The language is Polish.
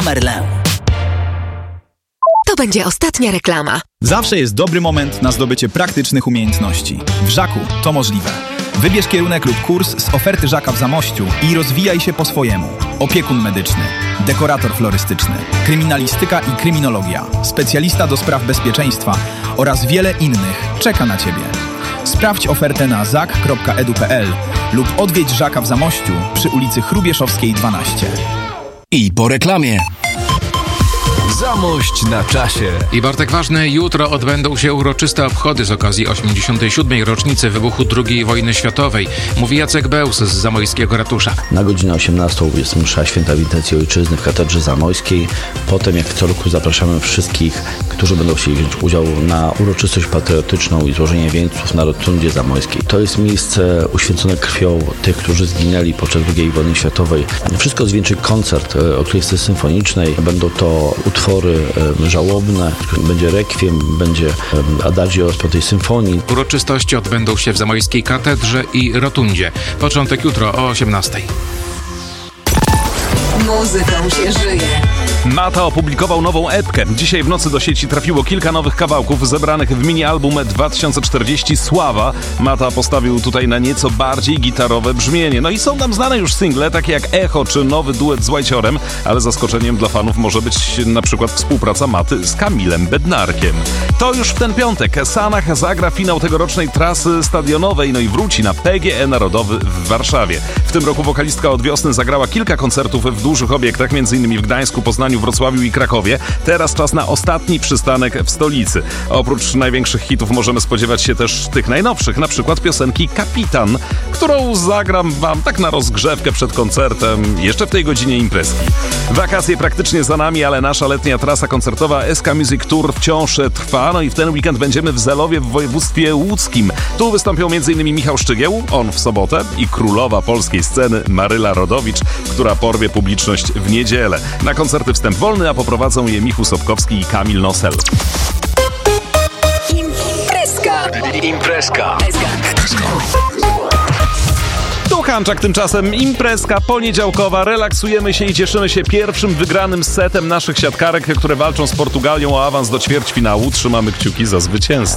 Merlin. To będzie ostatnia reklama. Zawsze jest dobry moment na zdobycie praktycznych umiejętności. W Żaku to możliwe. Wybierz kierunek lub kurs z oferty Żaka w Zamościu i rozwijaj się po swojemu. Opiekun medyczny, dekorator florystyczny, kryminalistyka i kryminologia, specjalista do spraw bezpieczeństwa oraz wiele innych czeka na Ciebie. Sprawdź ofertę na zak.edu.pl lub odwiedź Żaka w Zamościu przy ulicy Chrubieszowskiej 12. I po reklamie. Zamość na czasie. I Bartek Ważny, jutro odbędą się uroczyste obchody z okazji 87. rocznicy wybuchu II wojny światowej. Mówi Jacek Bełs z zamojskiego ratusza. Na godzinę 18 jest msza Święta Witencji Ojczyzny w katedrze zamojskiej. Potem, jak co roku, zapraszamy wszystkich, którzy będą chcieli wziąć udział na uroczystość patriotyczną i złożenie wieńców na rotundzie zamojskiej. To jest miejsce uświęcone krwią tych, którzy zginęli podczas II wojny światowej. Wszystko zwieńczy koncert orkiestry symfonicznej. Będą to utwory żałobne, będzie rekwiem, będzie adagio po tej symfonii. Uroczystości odbędą się w zamojskiej katedrze i rotundzie. Początek jutro o 18:00. Muzyką się żyje. Mata opublikował nową epkę. Dzisiaj w nocy do sieci trafiło kilka nowych kawałków zebranych w mini-album 2040 Sława. Mata postawił tutaj na nieco bardziej gitarowe brzmienie. No i są tam znane już single, takie jak Echo czy nowy duet z Łajciorem, ale zaskoczeniem dla fanów może być na przykład współpraca Maty z Kamilem Bednarkiem. To już w ten piątek Sanach zagra finał tegorocznej trasy stadionowej, no i wróci na PGE Narodowy w Warszawie. W tym roku wokalistka od wiosny zagrała kilka koncertów w dużych obiektach, m.in. w Gdańsku, Poznaniu, Wrocławiu i Krakowie. Teraz czas na ostatni przystanek w stolicy. Oprócz największych hitów możemy spodziewać się też tych najnowszych, na przykład piosenki Kapitan, którą zagram wam tak na rozgrzewkę przed koncertem, jeszcze w tej godzinie imprezki. Wakacje praktycznie za nami, ale nasza letnia trasa koncertowa SK Music Tour wciąż trwa, no i w ten weekend będziemy w Zelowie w województwie łódzkim. Tu wystąpią m.in. Michał Szczygieł, on w sobotę, i królowa polskiej sceny Maryla Rodowicz, która porwie publiczność w niedzielę. Na koncerty wstęp wolny, a poprowadzą je Michu Sobkowski i Kamil Nosel. Imprezka. Tu Hanczak, tymczasem imprezka poniedziałkowa. Relaksujemy się i cieszymy się pierwszym wygranym setem naszych siatkarek, które walczą z Portugalią o awans do ćwierćfinału. Trzymamy kciuki za zwycięzcę.